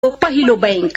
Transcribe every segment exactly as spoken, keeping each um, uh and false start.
पहिलो बैंक।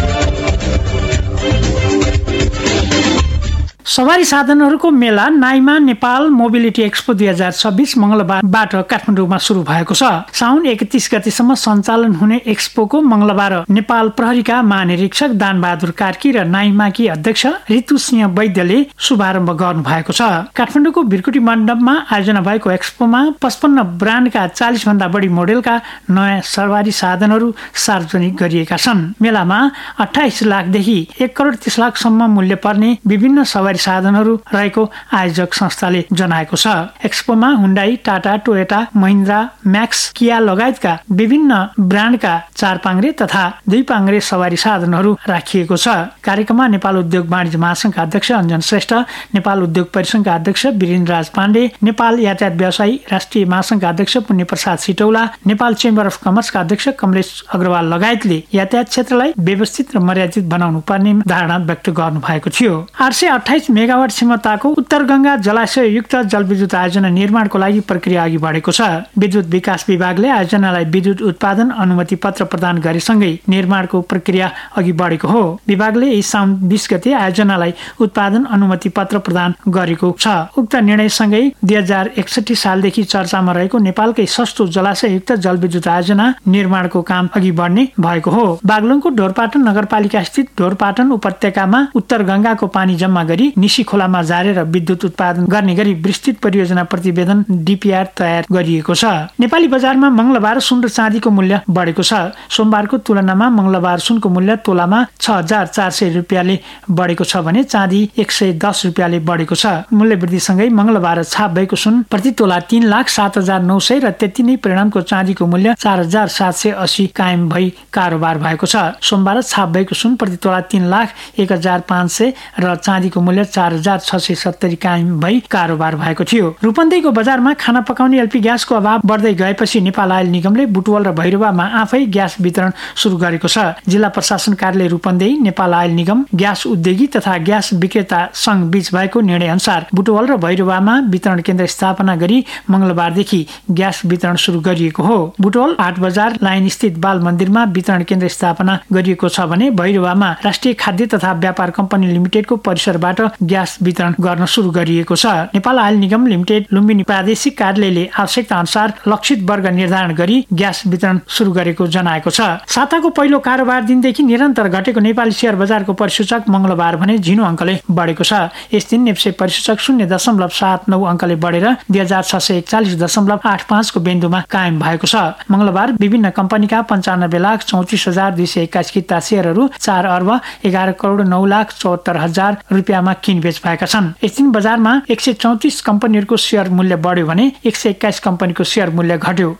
सवारी साधनहरूको मेला नाइमा नेपाल मोबिलिटी एक्सपो दुई हजार छब्बीस मंगलबारबाट काठमाडौँमा शुरू भएको छ। साउन एकतीस गतिसम्म सञ्चालन हुने एक्सपोको मंगलबार नेपाल प्रहरीका महानिरीक्षक दानबहादुर कार्की र नाइमाकी अध्यक्ष ऋतु सिंह वैद्यले शुभारम्भ गर्नु भएको छ। काठमाडौँको बिरकुटी मण्डपमा आयोजना भएको एक्सपोमा पचपन्न ब्रान्डका चालीस भन्दा बढी मोडेलका नयाँ सवारी साधनहरू सार्वजनिक गरिएका छन्। मेलामा अठाइस लाखदेखि एक करोड तीस लाखसम्म मूल्य पर्ने विभिन्न सवारी साधनहरू रहेको आयोजक संस्थाले जनाएको छ। एक्सपोमा Hyundai, Tata, Toyota, Mahindra, Max, किया लगायतका विभिन्न ब्रान्डका चार पाङ्ग्रे तथा दुई पाङ्ग्रे सवारी साधनहरू राखिएको छ। कार्यक्रममा नेपाल उद्योग वाणिज्य महासंघका अध्यक्ष अञ्जन श्रेष्ठ, नेपाल उद्योग परिसंघका अध्यक्ष वीरेन्द्र राज पाण्डे, नेपाल यातायात व्यवसायी राष्ट्रिय महासंघका अध्यक्ष पुण्य प्रसाद सिटौला, नेपाल चेम्बर अफ कमर्सका अध्यक्ष कमलेश अग्रवाल लगायतले यातायात क्षेत्रलाई व्यवस्थित र मर्यादित बनाउनु पर्ने धारणा व्यक्त गर्नु भएको थियो। आठ सय अठाइस मेगावाट क्षमताको उत्तर गंगा जलाशय युक्त जलविद्युत आयोजना निर्माणको लागि प्रक्रिया अघि बढेको छ। विद्युत विकास विभागले आयोजनालाई विद्युत उत्पादन अनुमति पत्र प्रदान गरेसँगै निर्माणको प्रक्रिया अघि बढेको हो। विभागले यही साउन बीस गते आयोजनालाई उत्पादन अनुमति पत्र प्रदान गरेको छ। उक्त निर्णयसँगै दुई हजार एकसठी सालदेखि चर्चामा रहेको नेपालकै सस्तो जलाशय युक्त जलविद्युत आयोजना निर्माणको काम अघि बढ्ने भएको हो। बागलुङको ढोरपाटन नगरपालिका स्थित ढोरपाटन उपत्यकामा उत्तर गंगाको पानी जम्मा गरी निसी खोलामा झारेर विद्युत उत्पादन गर्ने गरी विस्तृत परियोजना प्रतिवेदन डीपीआर तयार गरिएको छ। नेपाली बजारमा मंगलबार सुन र चाँदीको मूल्य बढेको छ। सोमबारको तुलनामा मंगलबार सुनको मूल्य तोलामा छ हजार चार सय रुपियाँले बढेको छ भने चाँदी एक सय दस रुपियाँले बढेको छ। मूल्य वृद्धिसँगै मंगलबार छाप भएको सुन प्रति तोला तीन लाख सात हजार नौ सय र त्यति नै परिणामको चाँदीको मूल्य चार हजार सात सय अस्सी कायम भई कारोबार भएको छ। सोमबार छाप भएको सुन प्रति तोला तीन लाख एक हजार पाँच सय र चाँदीको मूल्य चार हजार छ सय सत्तरी कायम भई कारोबार भएको थियो। रूपन्देहीको बजारमा खाना पकाउने एलपी ग्यासको अभाव बढ्दै गएपछि नेपाल आयल निगमले बुटवल र भैरवामा आफै ग्यास वितरण शुरू गरेको छ। जिल्ला प्रशासन कार्यालय रूपन्देही, नेपाल आयल निगम, ग्यास उद्योगी तथा ग्यास विक्रेता संघ बीच भएको निर्णय अनुसार बुटवल र भैरवामा वितरण केन्द्र स्थापना गरी मंगलबारदेखि ग्यास वितरण शुरू गरिएको हो। बुटवल आठ बजार लाइन स्थित बाल मन्दिरमा वितरण केन्द्र स्थापना गरिएको छ भने भैरवामा राष्ट्रिय खाद्य तथा व्यापार कम्पनी लिमिटेडको परिसरबाट ग्यास वितरण गर्न शुरू गरिएको छ। नेपाल आयल निगम लिमिटेड लुम्बिनी प्रादेशिक कार्यालयले आवश्यकता अनुसार लक्षित वर्ग निर्धारण गरी ग्यास वितरण शुरू गरेको जनाएको छ। साताको पहिलो कारोबार दिनदेखि निरन्तर घटेको नेपाली शेयर बजारको परिसूचक मंगलबार भने झिनो अङ्कले बढेको छ। यस दिन नेप्से परिसूचक शून्य दशमलव सात नौ अङ्कले बढेर दुई हजार छ सय एकचालिस दशमलव आठ पाँचको बिन्दुमा कायम भएको छ। मंगलबार विभिन्न कम्पनीका पन्चानब्बे लाख चौतिस हजार दुई सय एक्काइस किता शेयरहरू चार अर्ब एघार करोड नौ लाख चौहत्तर हजार रुपियाँमा किनबेच भएका छन्। यस दिन बजारमा एक सय चौतिस कम्पनीहरूको शेयर मूल्य बढ्यो भने एक सय एक्काइस कम्पनीको शेयर मूल्य घट्यो।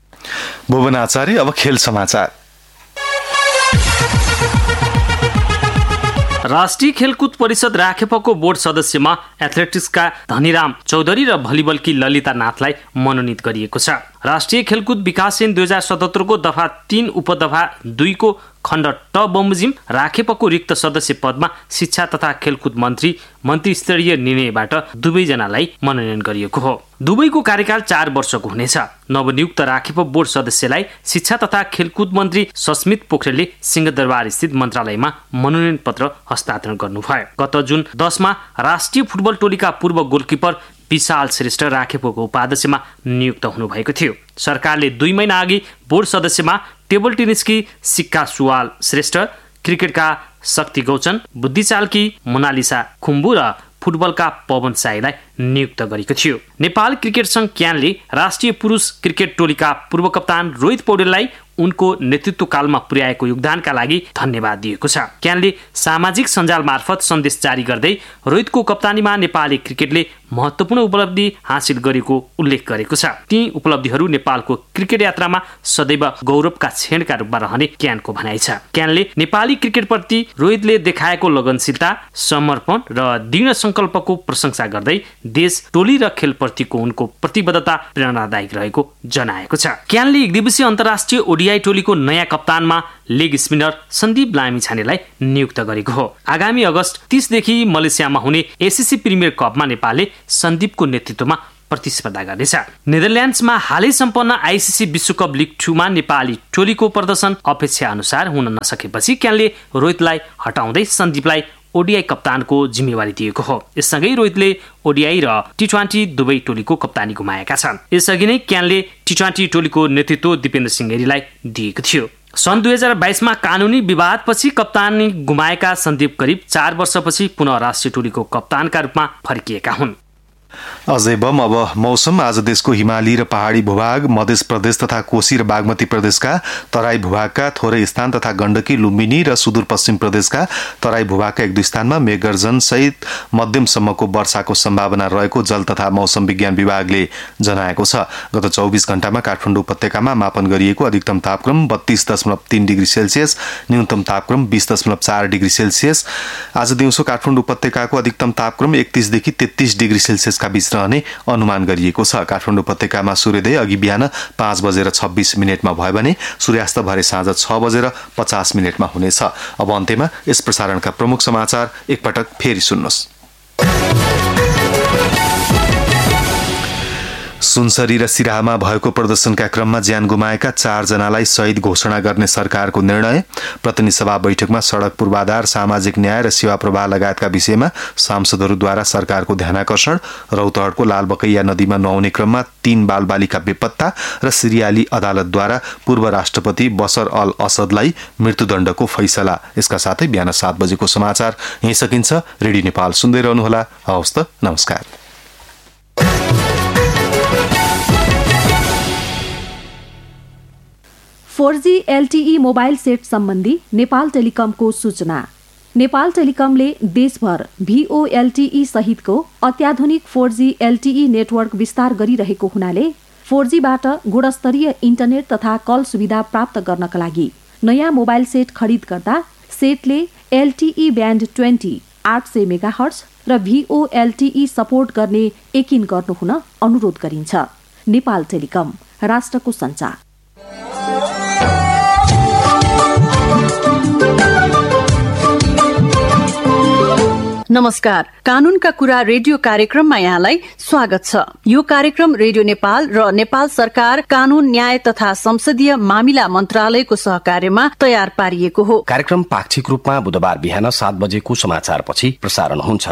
भुवन आचार्य, अब खेल समाचार। राष्ट्रिय खेलकुद परिषद राखेपको बोर्ड सदस्यमा एथलेटिक्सका धनीराम चौधरी र भलिबलकी ललिता नाथलाई मनोनित गरिएको छ। राष्ट्रिय खेलकुद विकास ऐन दुई हजार सतहत्तरको दफा तीन उपदफा दुईको खण्ड ट बमोजिम राखेपको रिक्त सदस्य पदमा शिक्षा तथा खेलकुद मन्त्री मन्त्री स्तरीय निर्णयबाट दुवैजनालाई मनोनयन गरिएको हो। दुवैको कार्यकाल चार वर्षको हुनेछ। नवनियुक्त राखेप बोर्ड सदस्यलाई शिक्षा तथा खेलकुद मन्त्री सस्मित पोखरेलले सिंहदरबार स्थित मन्त्रालयमा मनोनयन पत्र हस्तान्तरण गर्नुभयो। गत जुन दसमा राष्ट्रिय फुटबल टोलीका पूर्व गोलकिपर विशाल श्रेष्ठ राखेपको उपाध्यक्षमा नियुक्त हुनुभएको थियो। सरकारले दुई महिना अघि बोर्ड सदस्यमा टेबल टेनिसकी सिक्का सुवाल श्रेष्ठ, क्रिकेटका शक्ति गौचन, बुद्धिचालकी मोनालिसा खुम्बु र फुटबलका पवन साईलाई नियुक्त गरेको थियो। नेपाल क्रिकेट संघ क्यानले राष्ट्रिय पुरुष क्रिकेट टोलीका पूर्व कप्तान रोहित पौडेललाई उनको नेतृत्व कालमा पुर्याएको योगदानका लागि धन्यवाद दिएको छ। क्यानले सामाजिक सञ्जाल मार्फत सन्देश जारी गर्दै रोहितको कप्तानीमा नेपाली क्रिकेटले महत्त्वपूर्ण उपलब्धि हासिल गरेको उल्लेख गरेको छ। ती उपलब्धिहरू नेपालको क्रिकेट यात्रामा सदैव गौरवका क्षणका रूपमा रहने क्यानको भनाइ छ। क्यानले नेपाली क्रिकेटप्रति रोहितले देखाएको लगनशीलता, समर्पण र दृढ संकल्पको प्रशंसा गर्दै देश, टोली र खेलप्रतिको उनको प्रतिबद्धता प्रेरणादायक रहेको जनाएको छ। क्यानले एक दिवसीय अन्तर्राष्ट्रिय ओडिआई टोलीको नयाँ कप्तानमा लेग स्पिनर सन्दीप लामिछानेलाई नियुक्त गरेको हो। आगामी अगस्त तीसदेखि मलेसियामा हुने एसीसी प्रिमियर कपमा नेपालले सन्दीपको नेतृत्वमा प्रतिस्पर्धा गर्नेछ। नेदरल्यान्ड्समा हालै सम्पन्न आइसिसी विश्वकप लिग टूमा नेपाली टोलीको प्रदर्शन अपेक्षा अनुसार हुन नसकेपछि क्यानले रोहितलाई हटाउँदै सन्दीपलाई ओडिआई कप्तानको जिम्मेवारी दिएको हो। यससँगै रोहितले ओडिआई र टी ट्वेन्टी दुवै टोलीको कप्तानी गुमाएका छन्। यसअघि नै क्यानले टी ट्वेन्टी टोलीको नेतृत्व दिपेन्द्र सिंहेरीलाई दिएको थियो। सन् दुई हजार बाइसमा कानुनी विवादपछि कप्तानी गुमाएका सन्दीप करिब चार वर्षपछि पुनः राष्ट्रिय टोलीको कप्तानका रूपमा फर्किएका हुन्। अजय बम अब मौसम। आज देशको हिमाली र पहाडी भूभाग, मध्य प्रदेश तथा कोशी र बागमती प्रदेशका तराई भूभागका थोरै स्थान तथा गण्डकी, लुम्बिनी र सुदूरपश्चिम प्रदेशका तराई भूभागका एक दुई स्थानमा मेघगर्जन सहित मध्यमसम्मको वर्षाको सम्भावना रहेको जल तथा मौसम विज्ञान विभागले जनाएको छ। गत चौबिस घण्टामा काठमाडौँ उपत्यकामा मापन गरिएको अधिकतम तापक्रम बत्तीस दशमलव तीन डिग्री सेल्सियस, न्यूनतम तापक्रम बीस दशमलव चार डिग्री सेल्सियस। आज दिउँसो काठमाडौँ उपत्यकाको अधिकतम तापक्रम एकतीसदेखि तेत्तीस डिग्री सेल्सियस का बीच रहने अनुमान गरिएको छ। काठमाडौँ उपत्यकामा सूर्योदय अघि बिहान पाँच बजेर छब्बीस मिनटमा भयो भने सूर्यास्त भरे साँझ छ बजेर पचास मिनटमा हुनेछ। अब अन्त्यमा यस प्रसारणका प्रमुख समाचार एकपटक फेरि सुन्नुहोस्। सुनसरी र सिराहामा भएको प्रदर्शनका क्रममा ज्यान गुमाएका चारजनालाई शहीद घोषणा गर्ने सरकारको निर्णय। प्रतिनिधि सभा बैठकमा सड़क पूर्वाधार, सामाजिक न्याय र सेवा प्रवाह लगायतका विषयमा सांसदहरूद्वारा सरकारको ध्यानाकर्षण। रौतहटको लालबकैया नदीमा नुहाउने क्रममा तीन बालबालिका बेपत्ता र सिरियाली अदालतद्वारा पूर्व राष्ट्रपति बशर अल असदलाई मृत्युदण्डको फैसला। यसका साथै बिहान सात बजेको समाचार यही सकिन्छ। रेडियो नेपाल सुन्दै रहनुहोला। हवस् त, नमस्कार। Four G LTE mobile set सम्बन्धी नेपाल टेलिकमको सूचना। नेपाल टेलिकमले देशभर भीओएलटीई सहितको अत्याधुनिक फोर जी एलटीई नेटवर्क विस्तार गरिरहेको हुनाले फोर जी बाट गुणस्तरीय इन्टरनेट तथा कल सुविधा प्राप्त गर्नका लागि नयाँ मोबाइल सेट खरिद गर्दा सेटले एलटीई ब्यान्ड ट्वेन्टी आठ सय मेगाहर्ज र भीओएलटीई सपोर्ट गर्ने यकिन गर्नुहुन अनुरोध गरिन्छ। नेपाल टेलिकम, राष्ट्रको सञ्चार। नमस्कार, कानूनका कुरा रेडियो कार्यक्रममा यहाँलाई स्वागत छ। यो कार्यक्रम रेडियो नेपाल र नेपाल सरकार कानून, न्याय तथा संसदीय मामिला मन्त्रालयको सहकार्यमा तयार पारिएको हो। कार्यक्रम पाक्षिक रूपमा बुधबार बिहान सात बजेको समाचारपछि प्रसारण हुन्छ।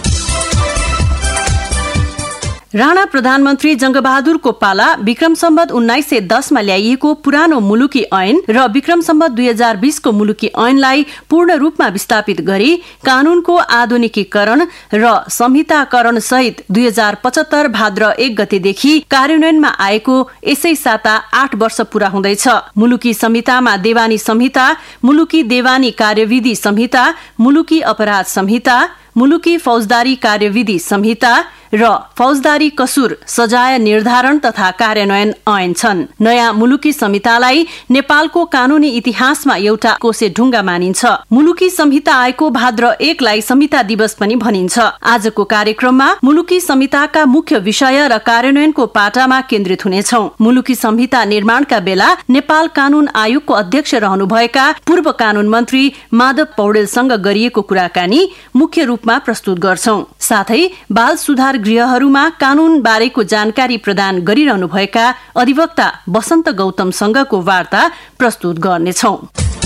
राणा प्रधानमन्त्री जंगबहादुरको पाला विक्रम सम्वत उन्नाइस सय दसमा ल्याइएको पुरानो मुलुकी ऐन र विक्रम सम्वत दुई हजार बीसको मुलुकी ऐनलाई पूर्ण रूपमा विस्थापित गरी कानूनको आधुनिकीकरण र संहिताकरण सहित दुई हजार पचहत्तर भाद्र एक गतेदेखि कार्यान्वयनमा आएको यसै साता आठ वर्ष पूरा हुँदैछ। मुलुकी संहितामा देवानी संहिता, मुलुकी देवानी कार्यविधि संहिता, मुलुकी अपराध संहिता, मुलुकी फौजदारी कार्यविधि संहिता र फौजदारी कसुर सजाय निर्धारण तथा कार्यान्वयन ऐन छन्। नयाँ मुलुकी संहितालाई नेपालको कानूनी इतिहासमा एउटा कोसे ढुङ्गा मानिन्छ। मुलुकी संहिता आएको भाद्र एकलाई संहिता दिवस पनि भनिन्छ। आजको कार्यक्रममा मुलुकी संहिताका मुख्य विषय र कार्यान्वयनको पाटामा केन्द्रित हुनेछौं। मुलुकी संहिता निर्माणका बेला नेपाल कानून आयोगको अध्यक्ष रहनुभएका पूर्व कानून मन्त्री माधव पौडेलसँग गरिएको कुराकानी मुख्य रूपमा प्रस्तुत गर्छौं। साथै बाल सुधार गृहहरूमा कानून बारेको जानकारी प्रदान गरिरहनुभएका अधिवक्ता वसन्त गौतमसँगको वार्ता प्रस्तुत गर्नेछौं।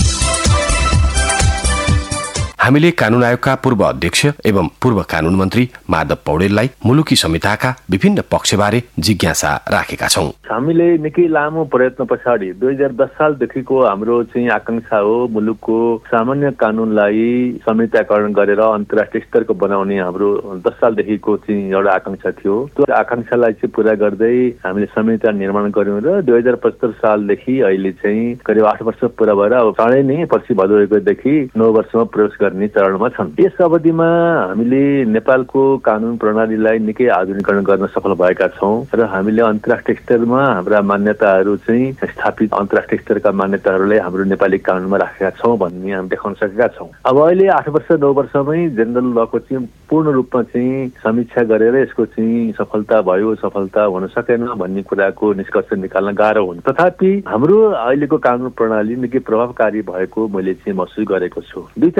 हामीले कानून आयोगका पूर्व अध्यक्ष एवं पूर्व कानून मन्त्री माधव पौडेललाई मुलुकी संहिताका विभिन्न पक्षबारे जिज्ञासा राखेका छौं। हामीले निकै लामो प्रयत्न पछाडि दुई हजार दस सालदेखिको हाम्रो चाहिँ आकांक्षा हो मुलुकको सामान्य कानूनलाई संहिताकरण गरेर अन्तर्राष्ट्रिय स्तरको बनाउने हाम्रो दस सालदेखिको चाहिँ एउटा आकांक्षा थियो। त्यो आकांक्षालाई चाहिँ पूरा गर्दै हामीले संहिता निर्माण गर्यौं र दुई हजार पचहत्तर सालदेखि अहिले चाहिँ करिब आठ वर्ष पूरा भएर अब चाँडै नै पछि भदौ एक गतेदेखि नौ वर्षमा प्रवेश गर्ने चरणमा छन्। यस अवधिमा हामीले नेपालको कानून प्रणालीलाई निकै आधुनिकीकरण गर्न सफल भएका छौं र हामीले अन्तर्राष्ट्रिय स्तरमा हाम्रा मान्यताहरू चाहिँ स्थापित अन्तर्राष्ट्रिय स्तरका मान्यताहरूलाई हाम्रो नेपाली कानूनमा राखेका छौं भन्ने हामी देखाउन सकेका छौं। अब अहिले आठ वर्ष नौ वर्षमै जेनरल लको चाहिँ पूर्ण रूपमा चाहिँ समीक्षा गरेर यसको चाहिँ सफलता भयो, सफलता हुन सकेन भन्ने कुराको निष्कर्ष निकाल्न गाह्रो हुन्छ। तथापि हाम्रो अहिलेको कानून प्रणाली निकै प्रभावकारी भएको मैले चाहिँ महसुस गरेको छु। दुई चारवटा उदाहरण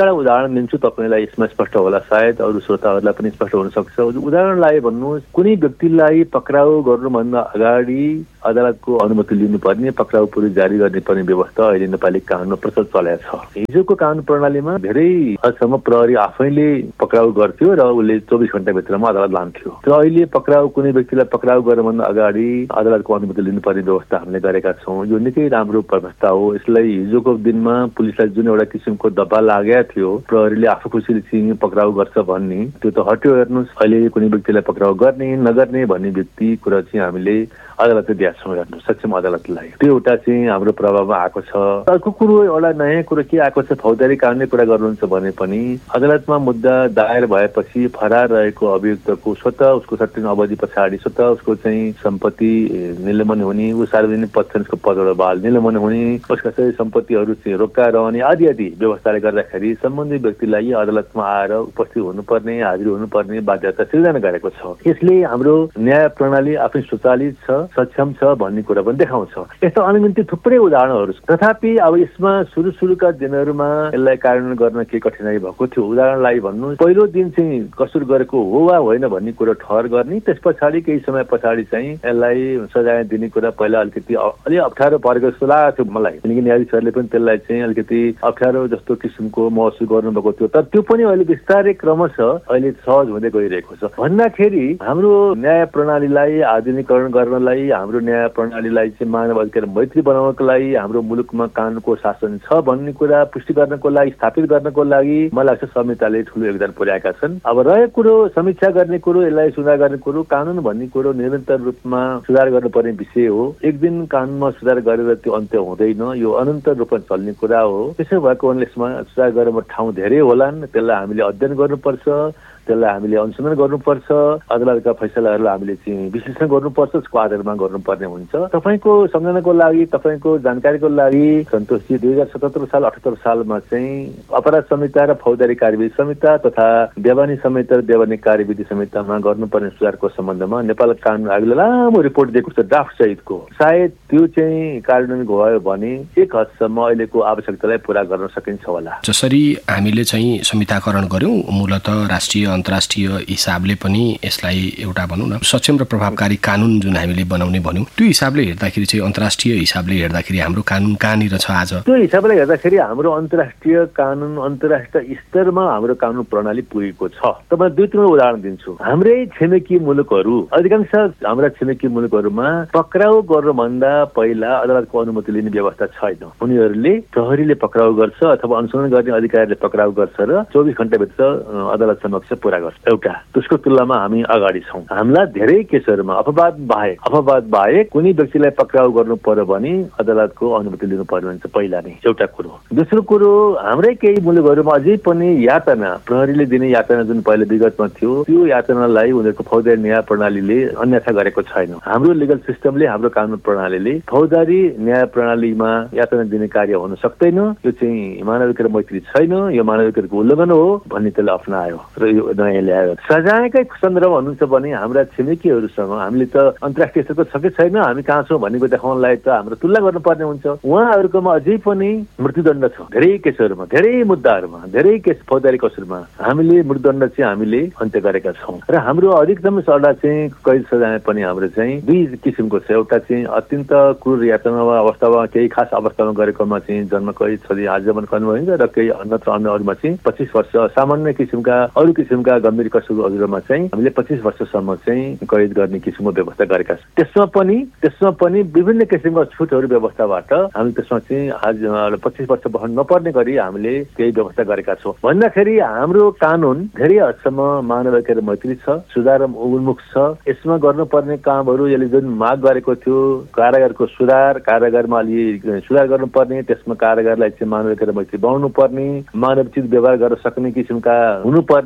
उदाहरण दिन्छु, तपाईँलाई यसमा स्पष्ट होला, सायद अरू श्रोताहरूलाई पनि स्पष्ट हुन सक्छ। उदाहरणलाई भन्नुहोस्, कुनै व्यक्तिलाई पक्राउ गर्नुभन्दा अगाडि अदालतको अनुमति लिनुपर्ने, पक्राउ पूर्व जारी गर्ने पर्ने व्यवस्था अहिले नेपाली कानुनमा प्रचलित चलेको छ। हिजोको कानुन प्रणालीमा धेरै हदसम्म प्रहरी आफैले पक्राउ गर्थ्यो र उसले चौबिस घण्टाभित्रमा अदालत लान्थ्यो। र अहिले पक्राउ कुनै व्यक्तिलाई पक्राउ गर्नुभन्दा अगाडि अदालतको अनुमति लिनुपर्ने व्यवस्था हामीले गरेका छौँ। यो निकै राम्रो व्यवस्था हो। यसलाई हिजोको दिनमा पुलिसलाई जुन एउटा किसिमको दबाब लागेको थियो, प्रहरीले आफू खुसीले चाहिँ पक्राउ गर्छ भन्ने, त्यो त हट्यो। हेर्नुहोस्, अहिले कुनै व्यक्तिलाई पक्राउ गर्ने नगर्ने भन्ने व्यक्ति कुरा चाहिँ हामीले अदालतले दिएका छौँ। हेर्नु सक्षम अदालतलाई त्यो एउटा चाहिँ हाम्रो प्रभावमा आएको छ। अर्को कुरो एउटा नयाँ कुरो के आएको छ, फौजदारी कानुनले कुरा गर्नुहुन्छ भने पनि अदालतमा मुद्दा दायर भएपछि फरार रहेको अभियुक्तको स्वतः उसको सर्टेन अवधि पछाडि स्वतः उसको चाहिँ सम्पत्ति निलम्बन हुने, ऊ सार्वजनिक पक्षको पदबाट बहाल निलम्बन हुने, उसका सबै सम्पत्तिहरू चाहिँ रोक्का रहने आदि आदि व्यवस्थाले गर्दाखेरि सम्बन्धित व्यक्तिलाई अदालतमा आएर उपस्थित हुनुपर्ने, हाजिर हुनुपर्ने बाध्यता सिर्जना गरेको छ। यसले हाम्रो न्याय प्रणाली आफै स्वचालित छ, सक्षम छ भन्ने कुरा पनि देखाउँछ। यस्तो अनगिन्ती थुप्रै उदाहरणहरू छ। तथापि अब यसमा सुरु सुरुका दिनहरूमा यसलाई कार्यान्वयन गर्न के कठिनाइ भएको थियो। उदाहरणलाई भन्नु, पहिलो दिन चाहिँ कसुर गरेको हो वा होइन भन्ने कुरा ठहर गर्ने, त्यस पछाडि केही समय पछाडि चाहिँ यसलाई सजाय दिने कुरा पहिला अलिकति अलि अप्ठ्यारो परेको जस्तो लागेको थियो मलाई, किनकि न्यायाधीशहरूले पनि त्यसलाई चाहिँ अलिकति अप्ठ्यारो जस्तो किसिमको महसुस गर्नुभएको थियो। तर त्यो पनि अहिले बिस्तारै क्रमशः अहिले सहज हुँदै गइरहेको छ। भन्दाखेरि हाम्रो न्याय प्रणालीलाई आधुनिकीकरण गर्नलाई, हाम्रो न्याय प्रणालीलाई चाहिँ मानव अधिकार मैत्री बनाउनको लागि, हाम्रो मुलुकमा कानुनको शासन छ भन्ने कुरा पुष्टि गर्नको लागि, स्थापित गर्नको लागि मलाई लाग्छ संहिताले ठुलो योगदान पुर्याएका छन्। अब रहेको कुरो समीक्षा गर्ने कुरो, यसलाई सुधार गर्ने कुरो, कानुन भन्ने कुरो निरन्तर रूपमा सुधार गर्नुपर्ने विषय हो। एक दिन कानुनमा सुधार गरेर त्यो अन्त्य हुँदैन, यो अनन्तर रूपमा चल्ने कुरा हो। त्यसो भएको हुनाले यसमा सुधार गर्ने ठाउँ धेरै होलान्, त्यसलाई हामीले अध्ययन गर्नुपर्छ, त्यसलाई हामीले अनुसन्धान गर्नुपर्छ, अदालतका फैसलाहरूलाई हामीले चाहिँ विश्लेषण गर्नुपर्छ, त्यसको आधारमा गर्नुपर्ने हुन्छ। तपाईँको सम्झनाको लागि, तपाईँको जानकारीको लागि सन्तोषजी, दुई हजार सतहत्तर साल अठहत्तर सालमा चाहिँ अपराध संहिता र फौजदारी कार्यविधि संहिता तथा देवानी संहिता र देवानी कार्यविधि संहितामा गर्नुपर्ने सुधारको सम्बन्धमा नेपाल कानुन आयोगले लामो रिपोर्ट दिएको छ ड्राफ्ट सहितको। सायद त्यो चाहिँ कार्यान्वयन भयो भने एक हदसम्म अहिलेको आवश्यकतालाई पूरा गर्न सकिन्छ होला। जसरी हामीले चाहिँ संहिताकरण गर्यौं, मूलतः राष्ट्रिय अन्तर्राष्ट्रिय हिसाबले पनि यसलाई एउटा भनौँ न सक्षम र प्रभावकारी कानुन जुन हामीले बनाउने भन्यौँ, त्यो हिसाबले हेर्दाखेरि चाहिँ अन्तर्राष्ट्रिय हिसाबले हेर्दाखेरि हाम्रो कानुन कहाँनिर छ आज? त्यो हिसाबले हेर्दाखेरि हाम्रो अन्तर्राष्ट्रिय कानुन, अन्तर्राष्ट्रिय स्तरमा हाम्रो कानुन प्रणाली पुगेको छ। तपाईँ दुई तीन उदाहरण दिन्छु। हाम्रै छिमेकी मुलुकहरू, अधिकांश हाम्रा छिमेकी मुलुकहरूमा पक्राउ गर्नुभन्दा पहिला अदालतको अनुमति लिने व्यवस्था छैन। उनीहरूले प्रहरीले पक्राउ गर्छ अथवा अनुसन्धान गर्ने अधिकारीले पक्राउ गर्छ र चौबिस घण्टाभित्र अदालत समक्ष पूरा गर्छ। एउटा त्यसको तुलनामा हामी अगाडि छौँ। हामीलाई धेरै केसहरूमा अपवाद बाहेक अपवाद बाहेक कुनै व्यक्तिलाई पक्राउ गर्नु पर्यो भने अदालतको अनुमति लिनु पर्ने हुन्छ पहिला नै, एउटा कुरो। दोस्रो कुरो, हाम्रै केही मुलुकहरूमा अझै पनि यातना, प्रहरीले दिने यातना जुन पहिले विगतमा थियो, त्यो यातनालाई उनीहरूको फौजदारी न्याय प्रणालीले अन्यथा गरेको छैन। हाम्रो लिगल सिस्टमले, हाम्रो कानुन प्रणालीले फौजदारी न्याय प्रणालीमा यातना दिने कार्य हुन सक्दैन। यो चाहिँ मानवाधिकार मैत्री छैन, यो मानवाधिकारको उल्लङ्घन हो भन्ने त्यसले अप्नायो र यो नयाँ ल्यायो। सजायकै सन्दर्भ भन्नुहुन्छ भने हाम्रा छिमेकीहरूसँग हामीले त अन्तर्राष्ट्रिय स्तरको छ कि छैन, हामी कहाँ छौँ भनेको देखाउनलाई त हाम्रो तुलना गर्नुपर्ने हुन्छ। उहाँहरूकोमा अझै पनि मृत्युदण्ड छ धेरै केसहरूमा, धेरै मुद्दाहरूमा, धेरै केस फौजदारी कसुरमा हामीले मृत्युदण्ड चाहिँ हामीले अन्त्य गरेका छौँ। र हाम्रो अधिकतम सडा चाहिँ कैद सजाय पनि हाम्रो चाहिँ दुई किसिमको छ। एउटा चाहिँ अत्यन्त क्रूर यातनामा अवस्थामा, केही खास अवस्थामा गरेकोमा चाहिँ जन्म कैद छ, आजीवन कानुन भनिन्छ, र केही अन्यत्र अन्य अरूमा चाहिँ पच्चिस वर्ष, सामान्य किसिमका अरू किसिमका गम्भीर कसुरहरूमा चाहिँ हामीले पच्चिस वर्षसम्म चाहिँ कैद गर्ने किसिमको व्यवस्था गरेका छौँ। त्यसमा पनि त्यसमा पनि विभिन्न किसिमका छुटहरू व्यवस्थाबाट हामीले त्यसमा चाहिँ आज पच्चिस वर्ष बस्न नपर्ने गरी हामीले केही व्यवस्था गरेका छौँ। भन्दाखेरि हाम्रो कानुन धेरै हदसम्म मानवाधिकार मैत्री छ, सुधार उन्मुख छ। यसमा गर्नुपर्ने कामहरू यसले जुन माग गरेको थियो, कारागारको सुधार, कारागारमा अलि सुधार गर्नुपर्ने, त्यसमा कारागारलाई चाहिँ मानवाधिकार मैत्री बनाउनु पर्ने, मानवोचित व्यवहार गर्न सक्ने किसिमका हुनुपर्ने, त्यो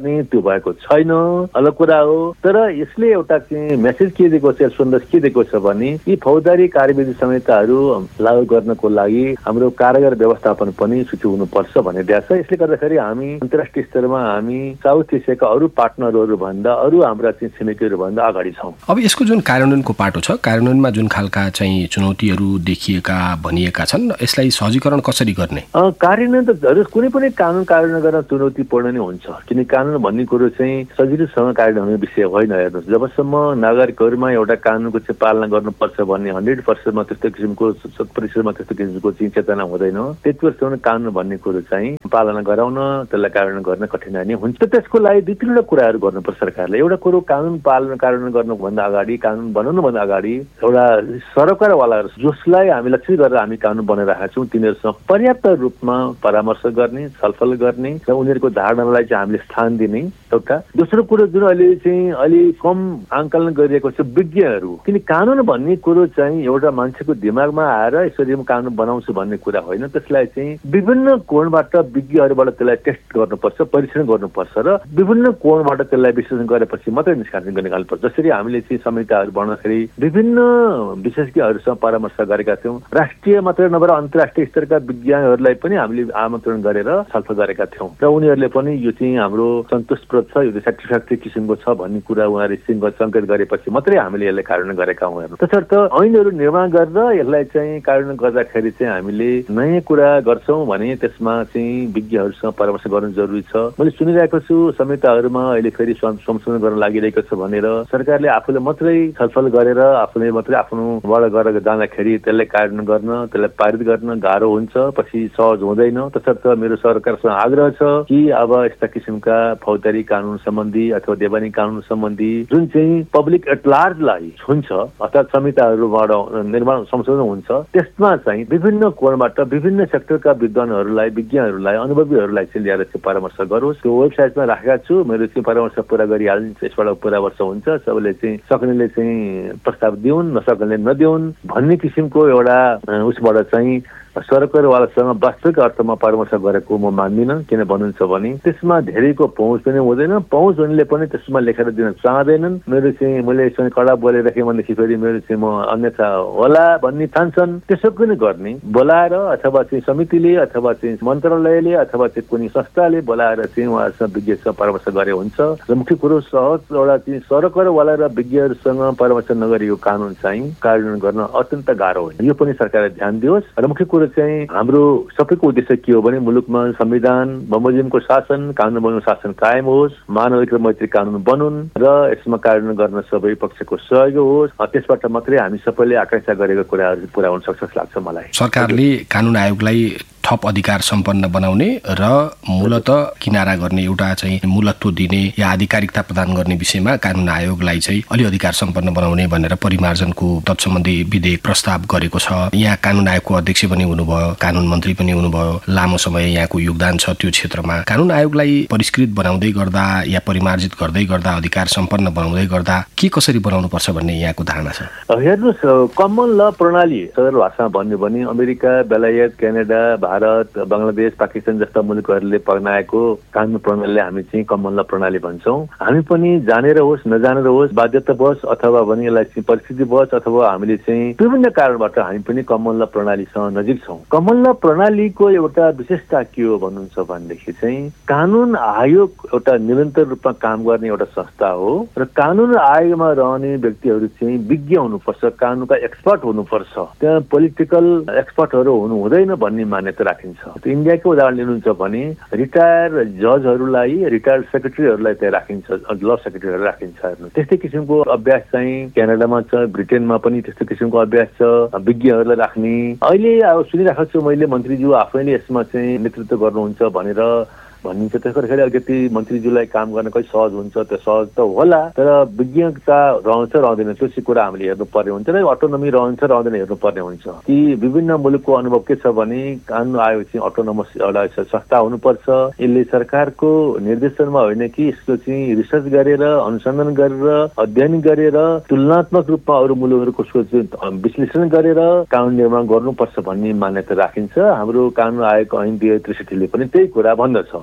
भएको छैन, अलग कुरा हो। तर यसले एउटा चाहिँ मेसेज के दिएको छ, सन्देश के दिएको छ भने यी फौजदारी कार्यविधि संहिताहरू लागू गर्नको लागि हाम्रो कारागार व्यवस्थापन पनि सूची हुनुपर्छ भन्ने दिएको छ। यसले गर्दाखेरि हामी अन्तर्राष्ट्रिय स्तरमा हामी साउथ एसियाका अरू पार्टनरहरू भन्दा अरू हाम्रा चाहिँ छिमेकीहरू भन्दा अगाडि छौँ। अब यसको जुन कार्यान्वयनको पाटो छ, कार्यान्वयनमा जुन खालका चाहिँ चुनौतीहरू देखिएका भनिएका छन्, यसलाई सहजीकरण कसरी गर्ने? कार्यान्वयन त कुनै पनि कानुन कार्यान्वयन गर्न चुनौतीपूर्ण नै हुन्छ, किनकि कानुन भन्ने कुरो चाहिँ सजिलोसँग कार्यान्वयन हुने विषय होइन। हेर्नुहोस्, जबसम्म नागरिकहरूमा एउटा कानुनको चाहिँ पालना गर्नुपर्छ भन्ने हन्ड्रेड पर्सेन्टमा त्यस्तो किसिमको शत प्रतिशतमा त्यस्तो किसिमको चाहिँ चेतना हुँदैन, त्यति वर्षसम्म कानुन भन्ने कुरो चाहिँ पालना गराउन, त्यसलाई कार्यान्वयन गर्न कठिनाइ नै हुन्छ। त्यसको लागि दुई तिनवटा कुराहरू गर्नुपर्छ सरकारले। एउटा कुरो कानुन पालना कार्यान्वयन गर्नुभन्दा अगाडि, कानुन बनाउनुभन्दा अगाडि एउटा सरकारवालाहरू जसलाई हामी लक्षित गरेर हामी कानुन बनाइरहेका छौँ तिनीहरूसँग पर्याप्त रूपमा परामर्श गर्ने, छलफल गर्ने र उनीहरूको धारणालाई चाहिँ हामीले स्थान दिने एउटा। दोस्रो कुरो जुन अहिले चाहिँ अलि कम आकलन गरिएको छ विज्ञहरू, किन कानुन भन्ने कुरो चाहिँ एउटा मान्छेको दिमागमा आएर यसरी म कानुन बनाउँछु भन्ने कुरा होइन। त्यसलाई चाहिँ विभिन्न कोणबाट विज्ञहरूबाट त्यसलाई टेस्ट गर्नुपर्छ, परीक्षण गर्नुपर्छ र विभिन्न कोणबाट त्यसलाई विश्लेषण गरेपछि मात्रै निष्कासन गर्ने गर्नुपर्छ। जसरी हामीले चाहिँ संहिताहरू बनाउँदाखेरि विभिन्न विशेषज्ञहरूसँग परामर्श गरेका थियौँ, राष्ट्रिय मात्र नभएर अन्तर्राष्ट्रिय स्तरका विज्ञहरूलाई पनि हामीले आमन्त्रण गरेर छलफल गरेका थियौँ र उनीहरूले पनि यो चाहिँ हाम्रो सन्तोषप्रद छ, यो सेटिस्फ्याक्ट्री किसिमको छ भन्ने कुरा उहाँहरूले सङ्केत गरेपछि मात्रै हामीले यसलाई कार्यान्वयन गरेका हौँ। त्यसर्थ ऐनहरू निर्माण गरेर यसलाई चाहिँ कार्यान्वयन गर्दाखेरि चाहिँ हामीले नयाँ कुरा गर्छौँ भने त्यसमा चाहिँ विज्ञहरूसँग परामर्श गर्नु जरुरी छ। मैले सुनिरहेको छु संहिताहरूमा अहिले फेरि संशोधन गर्न लागिरहेको छ भनेर सरकारले आफूले मात्रै छलफल गरेर आफूले मात्रै आफ्नोबाट गरेर जाँदाखेरि त्यसलाई कार्यान्वयन गर्न, त्यसलाई पारित गर्न गाह्रो हुन्छ, पछि सहज हुँदैन। त्यसर्थ मेरो सरकारसँग आग्रह छ कि अब यस्ता किसिमका फौजदारी कानुन सम्बन्धी अथवा देवानी कानुन सम्बन्धी जुन चाहिँ पब्लिक एट लार्जलाई हुन्छ अर्थात् संहिताहरूबाट निर्माण संशोधन हुन्छ, त्यसमा चाहिँ विभिन्न कोणबाट विभिन्न सेक्टरका विद्वानहरूलाई, विज्ञहरूलाई, अनुभवीहरूलाई चाहिँ ल्याएर चाहिँ परामर्श गरोस्। त्यो वेबसाइटमा राखेका छु, मेरो चाहिँ परामर्श पुरा गरिहालिन्छ, यसबाट परामर्श हुन्छ। सबैले चाहिँ सक्नेले चाहिँ प्रस्ताव दिउन्, नसक्नेले नदिउन् भन्ने किसिमको एउटा उसबाट चाहिँ सरकारवालासँग वास्तविक अर्थमा परामर्श गरेको म मान्दिनँ। किन भन्नुहुन्छ भने त्यसमा धेरैको पहुँच पनि हुँदैन, पहुँच हुनेले पनि त्यसमा लेखेर दिन चाहँदैनन्। मेरो चाहिँ मैले यसमा कडा बोलिराखेँ भनेदेखि फेरि मेरो चाहिँ म अन्यथा होला भन्ने ठान्छन्। त्यसो पनि गर्ने बोलाएर अथवा चाहिँ समितिले अथवा चाहिँ मन्त्रालयले अथवा चाहिँ कुनै संस्थाले बोलाएर चाहिँ उहाँहरूसँग विज्ञसँग परामर्श गरे हुन्छ। र मुख्य कुरो सहज एउटा चाहिँ सरकारवाला र विज्ञहरूसँग परामर्श नगरेको कानुन चाहिँ कार्यान्वयन गर्न अत्यन्त गाह्रो हुन्छ। यो पनि सरकारले ध्यान दियोस्। र मुख्य कुरो चाहिँ हाम्रो सबैको उद्देश्य के हो भने मुलुकमा संविधान, बमोजिमको शासन, कानुन बनाउने शासन कायम होस्, मानविक र मैत्री कानुन बनुन् र यसमा कार्यान्वयन गर्न सबै पक्षको सहयोग होस्। त्यसबाट मात्रै हामी सबैले आकांक्षा गरेको कुराहरू पुरा हुन सक्छ जस्तो लाग्छ मलाई। सरकारले कानुन आयोगलाई थप अधिकार सम्पन्न बनाउने र मूलत किनारा गर्ने, एउटा चाहिँ मूलत्व दिने या आधिकारिकता प्रदान गर्ने विषयमा कानुन आयोगलाई चाहिँ अलि अधिकार सम्पन्न बनाउने भनेर परिमार्जनको तत्सम्बन्धी विधेयक प्रस्ताव गरेको छ। यहाँ कानुन आयोगको अध्यक्ष पनि हुनुभयो, कानुन मन्त्री पनि हुनुभयो, लामो समय यहाँको योगदान छ त्यो क्षेत्रमा। कानुन आयोगलाई परिष्कृत बनाउँदै गर्दा या परिमार्जित गर्दै गर्दा, अधिकार सम्पन्न बनाउँदै गर्दा के कसरी बनाउनु पर्छ भन्ने यहाँको धारणा छ? हेर्नुहोस्, कमन ल प्रणाली सरल भाषामा भन्यो भने अमेरिका, बेलायत, क्यानाडा, भारत, बङ्गलादेश, पाकिस्तान जस्ता मुलुकहरूले अपनाएको कानुन प्रणालीलाई हामी चाहिँ कमन ल प्रणाली भन्छौँ। हामी पनि जानेर होस् नजानेर होस्, बाध्यतावश अथवा भने यसलाई चाहिँ परिस्थितिवश अथवा हामीले चाहिँ विभिन्न कारणबाट हामी पनि कमन ल प्रणालीसँग नजिक छौँ। कमन ल प्रणालीको एउटा विशेषता के हो भन्नुहुन्छ भनेदेखि चाहिँ कानुन आयोग एउटा निरन्तर रूपमा काम गर्ने एउटा संस्था हो र कानुन आयोगमा रहने व्यक्तिहरू चाहिँ विज्ञ हुनुपर्छ, कानुनका एक्सपर्ट हुनुपर्छ, त्यहाँ पोलिटिकल एक्सपर्टहरू हुनु हुँदैन भन्ने मान्यता राखिन्छ। इन्डियाको उदाहरण लिनुहुन्छ भने रिटायर जजहरूलाई, रिटायर्ड सेक्रेटरीहरूलाई त्यहाँ राखिन्छ, ल सेक्रेटरीहरू राखिन्छ। त्यस्तै किसिमको अभ्यास चाहिँ क्यानाडामा छ, ब्रिटेनमा पनि त्यस्तो किसिमको अभ्यास छ, विज्ञहरूलाई राख्ने। अहिले अब सुनिरहेको छु मैले मन्त्रीज्यू आफैले यसमा चाहिँ नेतृत्व गर्नुहुन्छ भनेर भनिन्छ। त्यस गर्दाखेरि अलिकति मन्त्रीज्यूलाई काम गर्न कति सहज हुन्छ, त्यो सहज त होला, तर विज्ञता रहन्छ रहँदैन त्यो चाहिँ कुरा हामीले हेर्नु पर्ने हुन्छ र अटोनोमी रहन्छ रहँदैन हेर्नु पर्ने हुन्छ। कि विभिन्न मुलुकको अनुभव के छ भने कानुन आयोग चाहिँ अटोनोमस एउटा संस्था हुनुपर्छ। यसले सरकारको निर्देशनमा होइन कि यसको चाहिँ रिसर्च गरेर, अनुसन्धान गरेर, अध्ययन गरेर, तुलनात्मक रूपमा अरू मुलुकहरूको विश्लेषण गरेर कानुन निर्माण गर्नुपर्छ भन्ने मान्यता राखिन्छ। हाम्रो कानुन आयोगको ऐन दुई हजार त्रिसठीले पनि त्यही कुरा भन्दछ।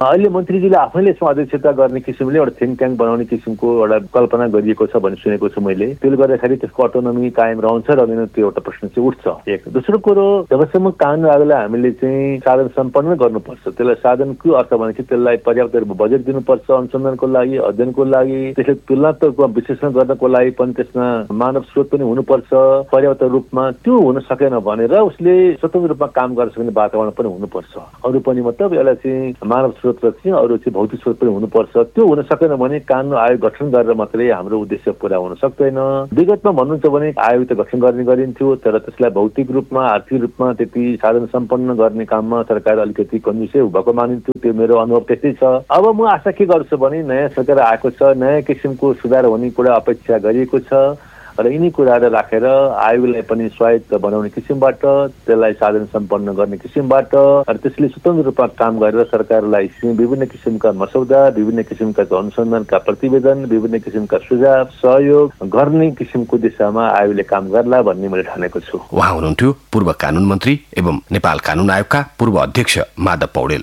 अहिले मन्त्रीजीले आफैले यसमा अध्यक्षता गर्ने किसिमले एउटा थिङ्क ट्याङ्क बनाउने किसिमको एउटा कल्पना गरिएको छ भन्ने सुनेको छु मैले। त्यसले गर्दाखेरि त्यसको अटोनोमी कायम रहन्छ रहँदैन त्यो एउटा प्रश्न चाहिँ उठ्छ। एक दोस्रो कुरो, जबसम्म कानुन आयोगलाई हामीले चाहिँ साधन सम्पन्न गर्नुपर्छ, त्यसलाई साधनको अर्थ भनेपछि त्यसलाई पर्याप्त बजेट दिनुपर्छ अनुसन्धानको लागि, अध्ययनको लागि, त्यसले तुलनात्मक रूपमा विश्लेषण गर्नको लागि पनि त्यसमा मानव स्रोत पनि हुनुपर्छ पर्याप्त रूपमा। त्यो हुन सकेन भनेर उसले स्वतन्त्र रूपमा काम गर्न सक्ने वातावरण पनि हुनुपर्छ। अरू पनि मतलब यसलाई चाहिँ मानव स्रोत र चाहिँ अरू चाहिँ भौतिक स्रोत पनि हुनुपर्छ। त्यो हुन सकेन भने कानुन आयोग गठन गरेर मात्रै हाम्रो उद्देश्य पुरा हुन सक्दैन। विगतमा भन्नुहुन्छ भने आयोग त गठन गर्ने गरिन्थ्यो, तर त्यसलाई भौतिक रूपमा आर्थिक रूपमा त्यति साधन सम्पन्न गर्ने काममा सरकार अलिकति कन्जुसै भएको मानिन्थ्यो। त्यो मेरो अनुभव त्यस्तै छ। अब म आशा के गर्छु भने नयाँ सरकार आएको छ, नयाँ किसिमको सुधार हुने कुरा अपेक्षा गरिएको छ र यिनी कुराहरू राखेर आयोगलाई पनि स्वायत्त बनाउने किसिमबाट, त्यसलाई साधन सम्पन्न गर्ने किसिमबाट र त्यसले स्वतन्त्र रूपमा काम गरेर सरकारलाई विभिन्न किसिमका मसौदा, विभिन्न किसिमका अनुसन्धानका प्रतिवेदन, विभिन्न किसिमका सुझाव सहयोग गर्ने किसिमको दिशामा आयोगले काम गर्ला भन्ने मैले ठानेको छु। उहाँ हुनुहुन्थ्यो पूर्व कानून मन्त्री एवं नेपाल कानून आयोगका पूर्व अध्यक्ष माधव पौडेल।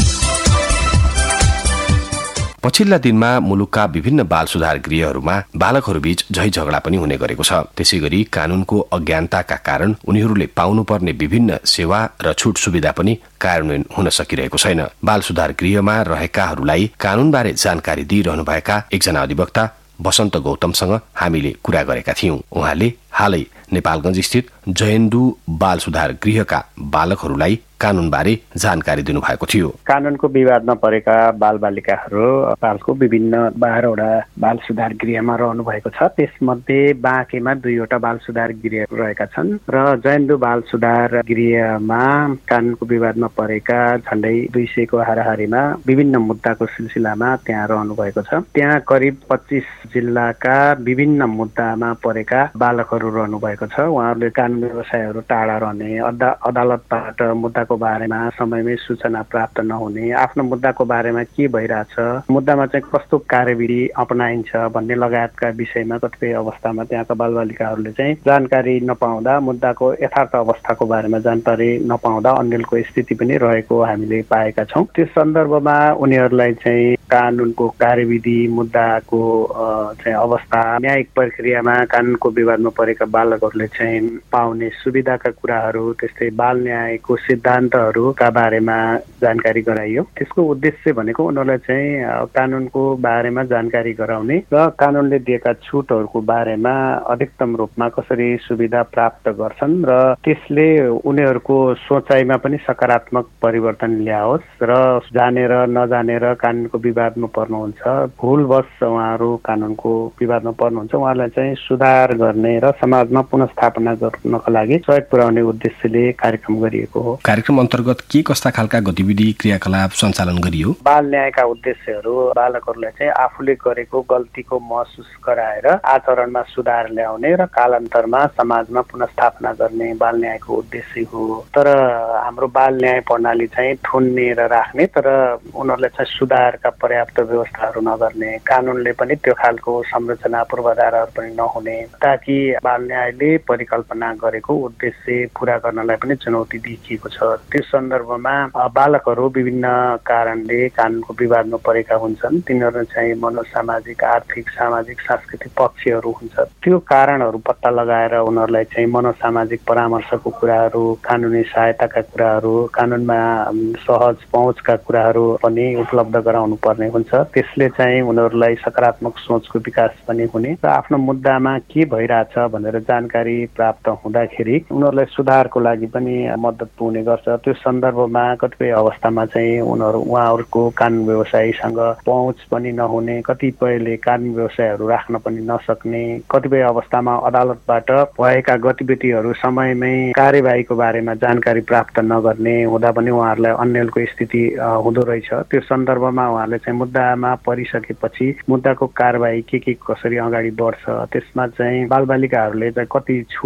पछिल्ला दिनमा मुलुकका विभिन्न बाल सुधार गृहहरूमा बालकहरूबीच झै झगडा पनि हुने गरेको छ। त्यसैगरी कानूनको अज्ञानताका कारण उनीहरूले पाउनुपर्ने विभिन्न सेवा र छुट सुविधा पनि कार्यान्वयन हुन सकिरहेको छैन। बाल सुधार गृहमा रहेकाहरूलाई कानूनबारे जानकारी दिइरहनुभएका एकजना अधिवक्ता वसन्त गौतमसँग हामीले कुरा गरेका थियौं। उहाँले हालै नेपालगञ्ज स्थित जयन्दु बाल सुधार गृहका बालकहरूलाई कानूनबारे जानकारी दिनुभएको थियो। कानूनको विवादमा परेका बाल बालिकाहरू नेपालको विभिन्न बाह्रवटा बाल सुधार गृहमा रहनु भएको छ। त्यसमध्ये बाँकेमा दुईवटा बाल सुधार गृह रहेका छन् र जयन्दु बाल सुधार गृहमा कानूनको विवादमा परेका झण्डै दुई सयको हाराहारीमा विभिन्न मुद्दाको सिलसिलामा त्यहाँ रहनु भएको छ। त्यहाँ करिब पच्चिस जिल्लाका विभिन्न मुद्दामा परेका बालकहरू रहनु भएको छ। उहाँहरूले कानून व्यवसायहरू टाढा रहने, अदालतबाट मुद्दाको बारेमा समयमै सूचना प्राप्त नहुने, आफ्नो मुद्दाको बारेमा के भइरहेछ, मुद्दामा चाहिँ कस्तो कार्यविधि अपनाइन्छ भन्ने लगायतका विषयमा कतिपय अवस्थामा त्यहाँका बालबालिकाहरूले चाहिँ जानकारी नपाउँदा, मुद्दाको यथार्थ अवस्थाको बारेमा जानकारी नपाउँदा अन्यलको स्थिति पनि रहेको हामीले पाएका छौँ। त्यस सन्दर्भमा उनीहरूलाई चाहिँ कानूनको कार्यविधि, मुद्दाको चाहिँ अवस्था, न्यायिक प्रक्रियामा कानूनको विवादमा परेका बालकहरूले चाहिँ पाउने सुविधाका कुराहरू, त्यस्तै बाल न्यायको सिद्धान्तहरूका बारेमा जानकारी गराइयो। त्यसको उद्देश्य भनेको उनीहरूलाई चाहिँ कानूनको बारेमा जानकारी गराउने र कानूनले दिएका छुटहरूको बारेमा अधिकतम रूपमा कसरी सुविधा प्राप्त गर्छन् र त्यसले उनीहरूको सोचाइमा पनि सकारात्मक परिवर्तन ल्याओस् र जानेर नजानेर कानूनको विवादमा पर्नुहुन्छ, भुलवश उहाँहरू कानूनको विवादमा पर्नुहुन्छ, उहाँलाई चाहिँ सुधार गर्ने र समाजमा पुनर्स्थापना गर्नको लागि सहयोग पुर्याउने उद्देश्यले कार्यक्रम गरिएको हो। कार्यक्रम अन्तर्गत के कस्ता खालका गतिविधि क्रियाकलाप सञ्चालन गरियो? बाल न्यायका उद्देश्यहरू बालकहरूलाई चाहिँ आफूले गरेको गल्तीको महसुस गराएर आचरणमा सुधार ल्याउने र कालान्तरमा समाजमा पुनर्स्थापना गर्ने बाल न्यायको उद्देश्य हो। तर हाम्रो बाल न्याय प्रणाली चाहिँ थुन्नेर राख्ने, तर उनीहरूलाई चाहिँ सुधारका पर्याप्त व्यवस्थाहरू नगर्ने, कानूनले पनि त्यो खालको संरचना पूर्वाधारहरू पनि नहुने, ताकि बाल न्यायले परिकल्पना गरेको उद्देश्य पूरा गर्नलाई पनि चुनौती देखिएको छ। त्यस सन्दर्भमा बालकहरू विभिन्न कारणले कानूनको विवादमा परेका हुन्छन्। तिनीहरू चाहिँ मनोसामाजिक, आर्थिक, सामाजिक, सांस्कृतिक पक्षहरू हुन्छ। त्यो कारणहरू पत्ता लगाएर उनीहरूलाई चाहिँ मनोसामाजिक परामर्शको कुराहरू, कानुनी सहायताका कुराहरू, कानुनमा सहज पहुँचका कुराहरू पनि उपलब्ध गराउनु पर्ने हुन्छ। त्यसले चाहिँ उनीहरूलाई सकारात्मक सोचको विकास पनि हुने र आफ्नो मुद्दामा के भइरहेछ भनेर जानकारी प्राप्त हुँदाखेरि उनीहरूलाई सुधारको लागि पनि मद्दत पुग्ने गर्छ। त्यो सन्दर्भमा कतिपय अवस्थामा चाहिँ उनीहरू उहाँहरूको कानुन व्यवसायीसँग पहुँच पनि नहुने, कतिपयले कानुन व्यवसायहरू राख्न पनि नसक्ने, कतिपय अवस्थामा अदालतबाट भएका गतिविधिहरू समयमै कार्यवाहीको बारेमा जानकारी प्राप्त नगर्ने हुँदा पनि उहाँहरूलाई अन्यलको स्थिति हुँदो रहेछ। त्यो सन्दर्भमा उहाँहरूले चाहिँ मुद्दामा परिसकेपछि मुद्दाको कारबाही के के कसरी अगाडि बढ्छ, त्यसमा चाहिँ बालबालिकाहरूले चाहिँ कति छुट पाउँछ,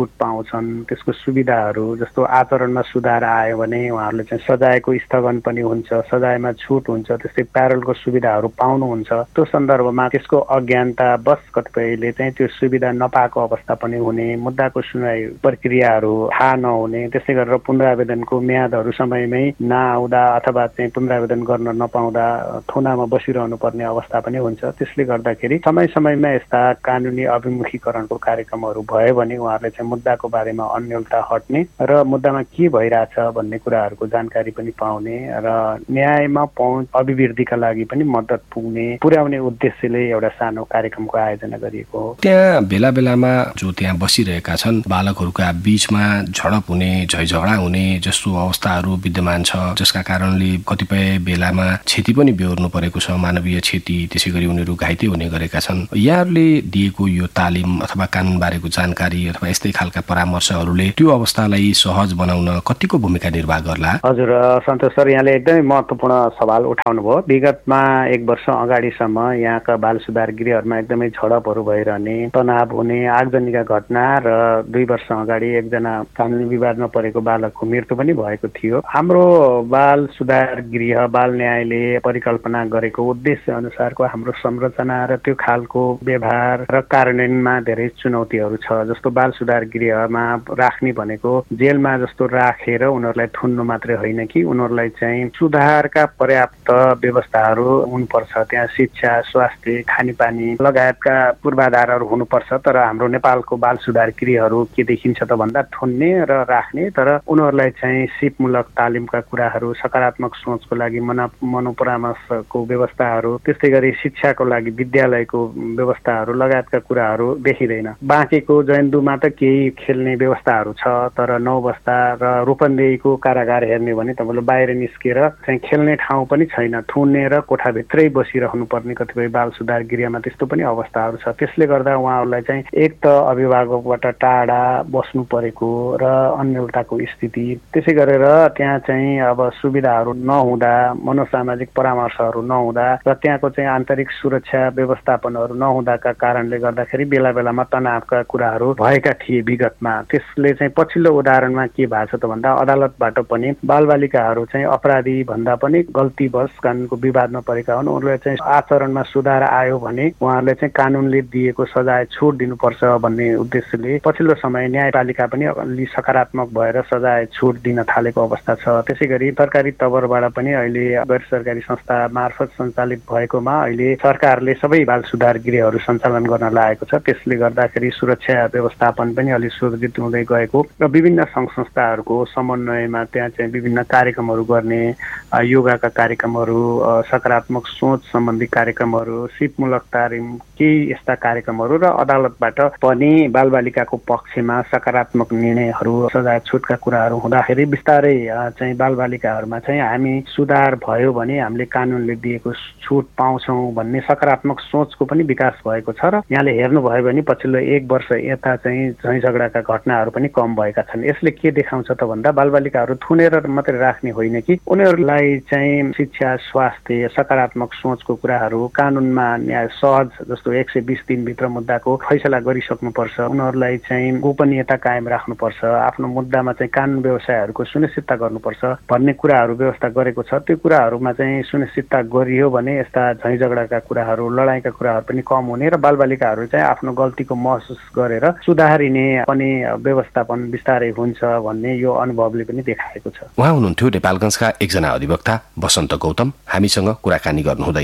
पाउँछन्, त्यसको सुविधाहरू जस्तो आचरणमा सुधार आयो भने उहाँहरूले चाहिँ सजायको स्थगन पनि हुन्छ, सजायमा छुट हुन्छ, त्यस्तै प्यारोलको सुविधाहरू पाउनुहुन्छ। त्यो सन्दर्भमा त्यसको अज्ञानता बस कतिपयले चाहिँ त्यो सुविधा नपाएको अवस्था पनि हुने, मुद्दाको सुनवाई प्रक्रियाहरू थाहा नहुने, त्यसै गरेर पुनरावेदनको म्यादहरू समयमै नआउँदा अथवा चाहिँ पुनरावेदन गर्न नपाउँदा थुनामा बसिरहनु पर्ने अवस्था पनि हुन्छ। त्यसले गर्दाखेरि समय समयमा यस्ता कानुनी अभिमुखीकरणको कार्यक्रमहरू भयो भने उहाँहरूले चाहिँ मुद्दाको बारेमा अन्यलता हट्ने र मुद्दामा के भइरहेछ भन्ने कुराहरूको जानकारी पनि पाउने र न्यायमा पहुँच अभिवृद्धिका लागि पनि मद्दत पुग्ने पुर्याउने उद्देश्यले एउटा सानो कार्यक्रमको आयोजना गरिएको हो। त्यहाँ बेला बेलामा जो त्यहाँ बसिरहेका छन् बालकहरूका बीचमा झडप हुने, झैझगडा हुने जस्तो अवस्थाहरू विद्यमान छ, जसका कारणले कतिपय बेलामा क्षति पनि बेहोर्नु परेको छ, मानवीय क्षति, त्यसै गरी उनीहरू घाइते हुने गरेका छन्। यहाँहरूले दिएको यो तालिम अथवा कानुन बारेको जानकारी अथवा यस्तै खालका परामर्शहरूले त्यो अवस्थालाई सहज बनाउन कतिको भूमिका निर्वाह गर्ला? हजुर सन्तोष सर, यहाँले एकदमै महत्त्वपूर्ण सवाल उठाउनु भयो। विगतमा एक वर्ष अगाडिसम्म यहाँका बाल सुधार गृहहरूमा एकदमै झडपहरू भइरहने, तनाव हुने, आगजनीका घटना र दुई वर्ष अगाडि एकजना कानुनी विवादमा परेको बालकको मृत्यु पनि भएको थियो। हाम्रो बाल सुधार गृह बाल न्यायले परिकल्पना गरेको उद्देश्य अनुसारको हाम्रो संरचना र त्यो खालको व्यवहार र कार्यान्वयनमा धेरै चुनौतीहरू छ। जस्तो बाल सुधार गृहमा राख्ने भनेको जेलमा जस्तो राखेर उनीहरूलाई थुन्नु मात्रै होइन कि उनीहरूलाई चाहिँ सुधारका पर्याप्त व्यवस्थाहरू हुनुपर्छ। त्यहाँ शिक्षा, स्वास्थ्य, खानेपानी लगायतका पूर्वाधारहरू हुनुपर्छ। तर हाम्रो नेपालको बाल सुधार गृहहरू के देखिन्छ त भन्दा थुन्ने र राख्ने, तर उनीहरूलाई चाहिँ सिपमूलक तालिमका कुराहरू, सकारात्मक सोचको लागि मना मनोपरामर्शको व्यवस्थाहरू, त्यस्तै गरी शिक्षाको लागि विद्यालयको व्यवस्थाहरू लगायतका कुराहरू देखिँदैन। बाँकेको जयन्दुमा त केही खेल्ने व्यवस्थाहरू छ, तर नौ बस्दा र रूपन्देहीको कारागार हेर्ने भने तपाईँले बाहिर निस्केर चाहिँ खेल्ने ठाउँ पनि छैन, थुन्ने र कोठाभित्रै बसिरहनु पर्ने कतिपय बाल सुधार गृहमा त्यस्तो पनि अवस्थाहरू छ। त्यसले गर्दा उहाँहरूलाई चाहिँ एक त अभिभावकबाट टाढा बस्नु परेको र अन्यलताको स्थिति, त्यसै गरेर त्यहाँ चाहिँ अब सुविधाहरू नहुँदा, मनोसामाजिक परामर्शहरू नहुँदा र त्यहाँको चाहिँ आन्तरिक सुरक्षा व्यवस्थापनहरू नहुँदाका कारणले गर्दाखेरि बेला बेलामा तनावका कुराहरू भएका थिए विगतमा। त्यसले चाहिँ पछिल्लो उदाहरणमा के भएको छ त भन्दा अदालतबाट पनि बालबालिकाहरू चाहिँ अपराधी भन्दा पनि गल्तीवश कानुनको विवादमा परेका हुन्, उनीहरूले चाहिँ आचरणमा सुधार आयो भने उहाँहरूले चाहिँ कानुनले दिएको सजाय छुट दिनुपर्छ भन्ने उद्देश्यले पछिल्लो समय न्यायपालिका पनि अलि सकारात्मक भएर सजाय छुट दिन थालेको अवस्था छ। त्यसै गरी सरकारी तवरबाट पनि अहिले गैर सरकारी संस्था मार्फत सञ्चालित भएकोमा अहिले सरकारले सबै बाल सुधार गृहहरू सञ्चालन गर्न लागेको छ। त्यसले गर्दाखेरि सुरक्षा व्यवस्थापन पनि अलि सुदृढ हुँदै गएको र विभिन्न सङ्घ संस्थाहरूको समन्वयमा त्यहाँ चाहिँ विभिन्न कार्यक्रमहरू गर्ने, योगाका कार्यक्रमहरू, सकारात्मक सोच सम्बन्धी कार्यक्रमहरू, सिपमूलक तालिम, केही यस्ता कार्यक्रमहरू र अदालतबाट पनि बालबालिकाको पक्षमा सकारात्मक निर्णयहरू, सजाय छुटका कुराहरू हुँदाखेरि बिस्तारै चाहिँ बालबालिकाहरूमा चाहिँ हामी सुधार भयो भने हामीले कानुनले दिएको छुट पाउँछौँ भन्ने सकारात्मक सोचको पनि विकास भएको छ। र यहाँले हेर्नुभयो भने पछिल्लो एक वर्ष यता चाहिँ झैँ झगडाका घटनाहरू पनि कम भएका छन्। यसले के देखाउँछ त भन्दा बालबालिकाहरू थुनेर मात्रै राख्ने होइन कि उनीहरूलाई चाहिँ शिक्षा, स्वास्थ्य, सकारात्मक सोचको कुराहरू कानुनमा न्याय सहज जस्तो एक सय बिस दिनभित्र मुद्दाको फैसला गरिसक्नुपर्छ, उनीहरूलाई चाहिँ गोपनीयता कायम राख्नुपर्छ, आफ्नो मुद्दामा चाहिँ कानुन व्यवसायहरूको सुनिश्चितता गर्नुपर्छ भन्ने कुराहरू व्यवस्था गरेको छ। त्यो कुराहरूमा चाहिँ सुनिश्चितता गरियो भने यस्ता झैँ झगडाका कुराहरू, लडाइँका कुराहरू पनि कम हुने र बालबालिकाहरू चाहिँ आफ्नो गल्तीको महसुस गरेर सुधारिने पनि व्यवस्थापन बिस्तारै हुन्छ भन्ने यो अनुभवले पनि देखाएको छ। उहाँ हुनुहुन्थ्यो नेपालगञ्जका एकजना अधिवक्ता वसन्त गौतम, हामीसँग कुराकानी गर्नुहुँदै।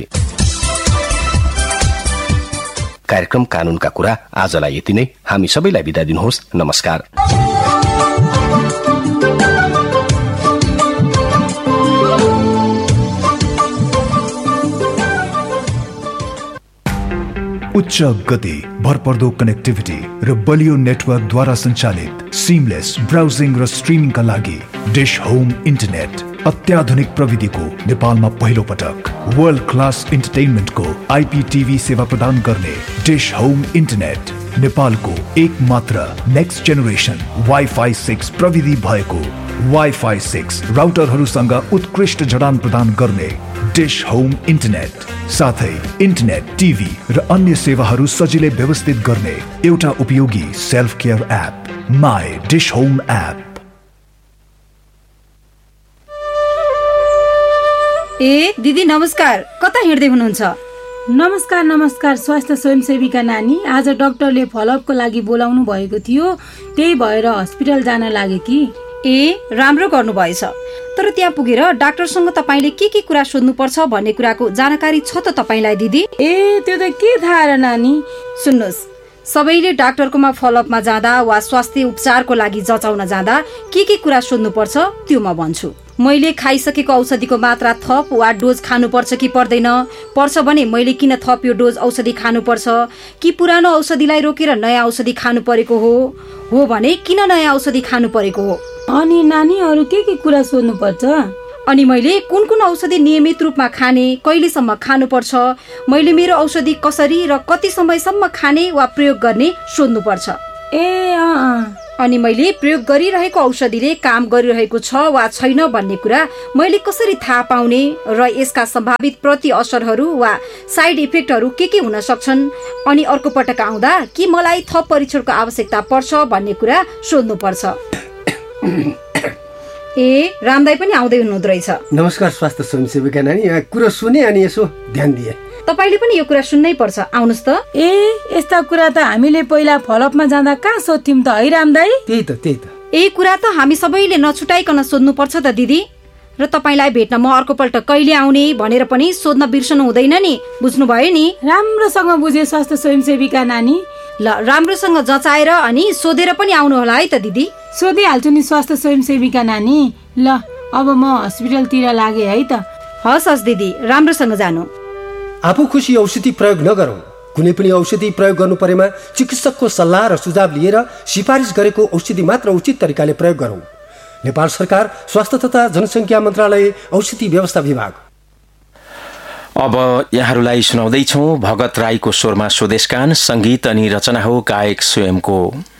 कार्यक्रम कानूनका कुरा आजलाई यति नै। हामी सबैलाई बिदा दिनुहोस्। नमस्कार। उच्च गति, भरपर्दो कनेक्टिभिटी र बलियो नेटवर्कद्वारा सञ्चालित सिमलेस ब्राउजिङ र स्ट्रिमिङका लागि डिश होम इन्टरनेट अत्याधुनिक प्रविधिको नेपालमा पहिलो पटक वर्ल्ड क्लास इन्टरटेनमेन्टको आइपीटीभी सेवा प्रदान गर्ने डिश होम इन्टरनेट नेपालको एक मात्र नेक्स्ट जेनेरेसन वाइफाई सिक्स प्रविधि भएको वाइफाई सिक्स राउटरहरूसँग उत्कृष्ट जडान प्रदान गर्ने डिश होम इन्टरनेट साथै इन्टरनेट, टिभी र अन्य सेवाहरू सजिलै व्यवस्थित गर्ने एउटा उपयोगी self care app my dish home app. ए दिदी नमस्कार, कता हिँड्दै हुनुहुन्छ? नमस्कार नमस्कार। स्वास्थ्य स्वयंसेविका नानी, आज डाक्टरले फलोअपको लागि बोलाउनु भएको थियो, त्यही भएर हस्पिटल जान लागे कि। ए राम्रो गर्नुभएछ। तर त्यहाँ पुगेर डाक्टरसँग तपाईँले के के कुरा सोध्नुपर्छ भन्ने कुराको जानकारी छ त तपाईँलाई दिदी? ए त्यो त के थाहा र नानी। सुन्नुहोस्, सबैले डाक्टरकोमा फलोअपमा जाँदा वा स्वास्थ्य उपचारको लागि जचाउन जाँदा के के कुरा सोध्नुपर्छ त्यो म भन्छु। मैले खाइसकेको औषधिको मात्रा थप वा डोज खानुपर्छ कि पर्दैन, पर्छ भने मैले किन थप यो डोज औषधि खानुपर्छ, कि पुरानो औषधिलाई रोकेर नयाँ औषधि खानु परेको हो हो भने किन नयाँ औषधि खानु परेको हो। अनि नानी अरू के के कुरा सोध्नुपर्छ? अनि मैले कुन कुन औषधि नियमित रूपमा खाने, कहिलेसम्म खानुपर्छ, मैले मेरो औषधि कसरी र कति समयसम्म खाने वा प्रयोग गर्ने सोध्नुपर्छ। ए अँ अनि मैले प्रयोग गरिरहेको औषधिले काम गरिरहेको छ वा छैन भन्ने कुरा मैले कसरी थाहा पाउने र यसका सम्भावित प्रति असरहरू वा साइड इफेक्टहरू के के हुन सक्छन्, अनि अर्को पटक आउँदा कि मलाई थप परीक्षणको आवश्यकता पर्छ भन्ने कुरा सोध्नुपर्छ। ए रामदाई पनि आउँदै हुनुहुँदो रहेछ। नमस्कार स्वास्थ्य स्वयंसेविका नानी, कुरा सुने अनि यसो ध्यान दिए। तपाईले पनि यो कुरा सुन्नै पर्छ, आउनुस् त। ए यस्ता कुरा त हामीले पहिला फलोअपमा जाँदा कहाँ सोध्थ्यौं त है रामदाई? त्यही त त्यही त यही कुरा त हामी सबैले नछुटाइकन सोध्नुपर्छ त दिदी। र तपाईलाई भेट्न म अर्को पल्ट कहिले आउने भनेर पनि सोध्न बिर्सनु हुँदैन नि, बुझ्नुभयो नि? राम्रोसँग बुझे स्वास्थ्य स्वयंसेविका नानी। ल राम्रोसँग जचाएर अनि सोधेर पनि आउनु होला है त दिदी। सोधिहाल्छु नि स्वास्थ्य स्वयंसेविका नानी। ल अब म हस्पिटलतिर लागे है त। हस् हस् दिदी, राम्रोसँग जानु। आफू खुसी औषधि प्रयोग नगरौं। कुनै पनि औषधि प्रयोग गर्नु परेमा चिकित्सकको सल्लाह र सुझाव लिएर सिफारिस गरेको औषधि मात्र उचित तरिकाले प्रयोग गरौं। नेपाल सरकार स्वास्थ्य तथा जनसङ्ख्या मन्त्रालय औषधि व्यवस्था विभाग। अब यहाँहरूलाई सुनाउँदैछौँ भगत राईको स्वरमा स्वदेशगान। सङ्गीत अनि रचना हो गायक स्वयंको।